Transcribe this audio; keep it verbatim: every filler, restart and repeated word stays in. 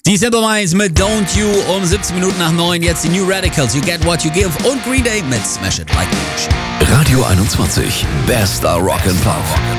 Die Simple Minds mit Don't You um siebzehn Minuten nach neun. Jetzt die New Radicals, You Get What You Give und Green Day mit Smash It Like a Match. Radio einundzwanzig, bester Rock and Pop.